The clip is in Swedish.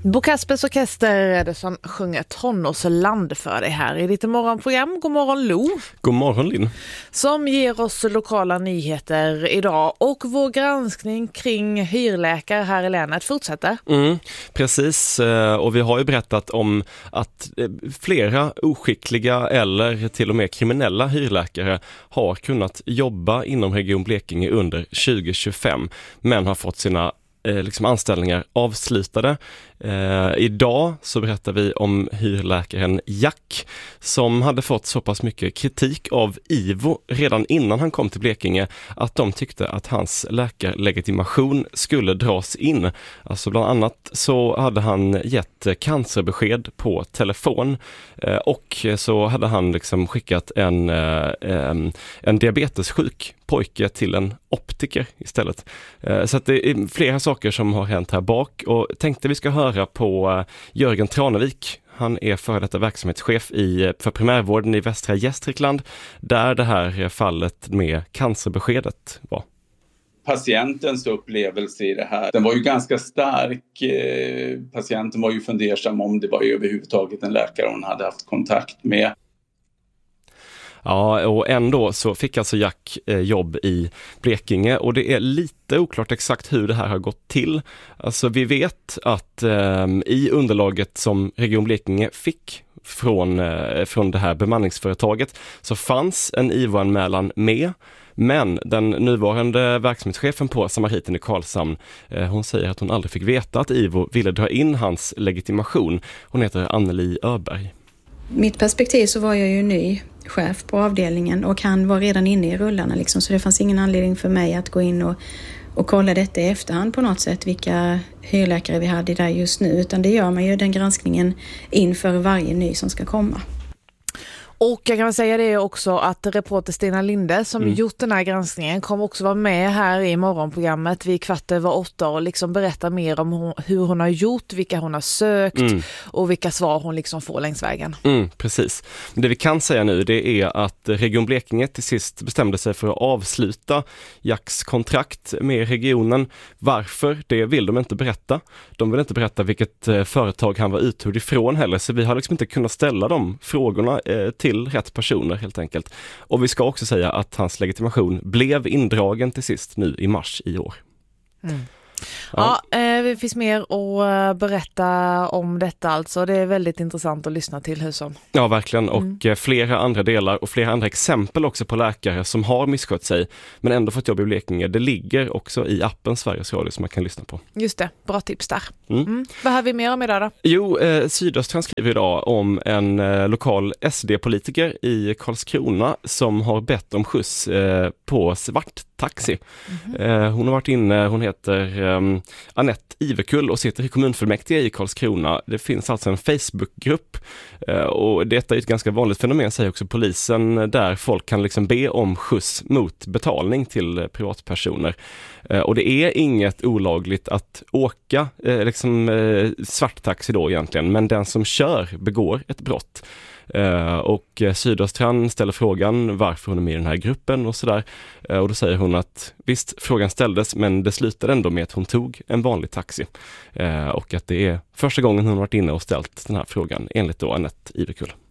Bo Kaspers Orkester är det som sjunger Tonårsland för dig här i ditt morgonprogram. God morgon Lo. God morgon Linn. Som ger oss lokala nyheter idag, och vår granskning kring hyrläkare här i länet fortsätter. Precis, och vi har ju berättat om att flera oskickliga eller till och med kriminella hyrläkare har kunnat jobba inom Region Blekinge under 2025 men har fått sina anställningar avslutade. Idag så berättar vi om hyrläkaren Jack som hade fått så pass mycket kritik av IVO redan innan han kom till Blekinge att de tyckte att hans läkarlegitimation skulle dras in. Alltså bland annat så hade han gett cancerbesked på telefon och så hade han skickat en diabetessjuk pojke till en optiker istället. Så att det är flera saker som har hänt här bak, och tänkte vi ska höra på Jörgen Tranevik. Han är före detta verksamhetschef för primärvården i Västra Gästrikland, där det här fallet med cancerbeskedet var. Patientens upplevelse i det här, den var ju ganska stark. Patienten var ju fundersam om det var överhuvudtaget en läkare hon hade haft kontakt med. Ja, och ändå så fick alltså Jack jobb i Blekinge, och det är lite oklart exakt hur det här har gått till. Alltså vi vet att i underlaget som Region Blekinge fick från det här bemanningsföretaget så fanns en IVO-anmälan med. Men den nuvarande verksamhetschefen på Samariten i Karlshamn, hon säger att hon aldrig fick veta att IVO ville dra in hans legitimation. Hon heter Anneli Öberg. Mitt perspektiv så var jag ju ny chef på avdelningen och han var redan inne i rullarna så det fanns ingen anledning för mig att gå in och kolla detta i efterhand på något sätt, vilka hyrläkare vi hade där just nu, utan det gör man ju den granskningen inför varje ny som ska komma. Och jag kan säga det också att reporter Stina Linde som gjort den här granskningen kommer också vara med här i morgonprogrammet vid 7:15 och berätta mer om hur hon har gjort, vilka hon har sökt och vilka svar hon får längs vägen. Precis. Det vi kan säga nu, det är att Region Blekinge till sist bestämde sig för att avsluta Jacks kontrakt med regionen. Varför? Det vill de inte berätta. De vill inte berätta vilket företag han var uthyrd ifrån heller, så vi har inte kunnat ställa de frågorna till rätt personer helt enkelt. Och vi ska också säga att hans legitimation blev indragen till sist nu i mars i år. Ja, det finns mer att berätta om detta alltså. Det är väldigt intressant att lyssna till hur som. Ja, verkligen. Och flera andra delar och flera andra exempel också på läkare som har misskött sig men ändå fått jobb i Blekinge. Det ligger också i appen Sveriges Radio som man kan lyssna på. Just det, bra tips där. Vad har vi mer om idag då? Jo, Sydöstran skriver idag om en lokal SD-politiker i Karlskrona som har bett om skjuts på svart taxi. Hon har varit inne, hon heter Anette Ivekull och sitter i kommunfullmäktige i Karlskrona. Det finns alltså en Facebookgrupp och detta är ett ganska vanligt fenomen, säger också polisen, där folk kan be om skjuts mot betalning till privatpersoner. Och det är inget olagligt att åka svart taxi då egentligen, men den som kör begår ett brott. Och Sydöstran ställer frågan varför hon är med i den här gruppen och sådär. Och då säger hon att visst, frågan ställdes, men det slutade ändå med att hon tog en vanlig taxi. Och att det är första gången hon varit inne och ställt den här frågan, enligt då Anette Ivekull.